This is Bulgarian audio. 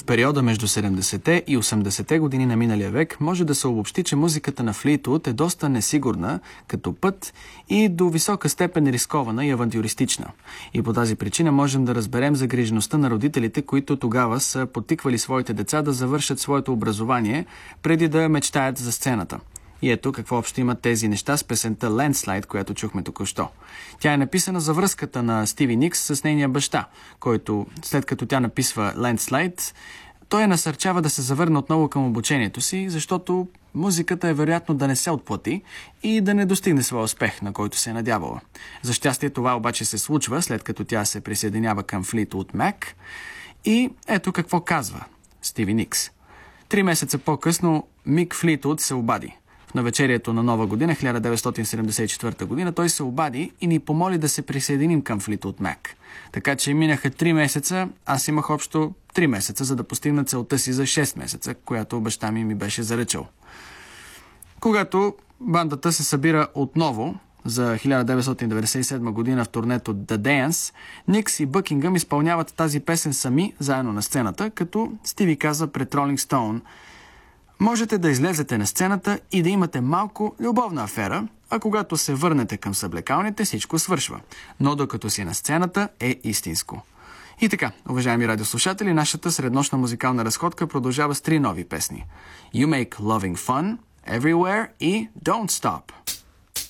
периода между 70-те и 80-те години на миналия век може да се обобщи, че музиката на Fleetwood е доста несигурна като път и до висока степен рискована и авантюристична. И по тази причина можем да разберем загрижеността на родителите, които тогава са подтиквали своите деца да завършат своето образование преди да мечтаят за сцената. И ето какво общо имат тези неща с песента Landslide, която чухме току-що. Тя е написана за връзката на Стиви Никс с нейния баща, който след като тя написва Landslide, той я насърчава да се завърне отново към обучението си, защото музиката е вероятно да не се отплати и да не достигне своя успех, на който се е надявала. За щастие това обаче се случва, след като тя се присъединява към Fleetwood Mac. И ето какво казва Стиви Никс. 3 месеца по-късно Мик Флитвуд се обади. В навечерието на Нова година, 1974 година, той се обади и ни помоли да се присъединим към Fleetwood Mac. Така че минаха 3 месеца, аз имах общо 3 месеца, за да постигна целта си за 6 месеца, която баща ми беше заръчал. Когато бандата се събира отново за 1997 година в турнето The Dance, Никс и Бъкингъм изпълняват тази песен сами, заедно на сцената, като Стиви каза пред Rolling Stone: можете да излезете на сцената и да имате малко любовна афера, а когато се върнете към съблекалните, всичко свършва. Но докато си на сцената е истинско. И така, уважаеми радиослушатели, нашата среднощна музикална разходка продължава с 3 нови песни. You Make Loving Fun, Everywhere и Don't Stop.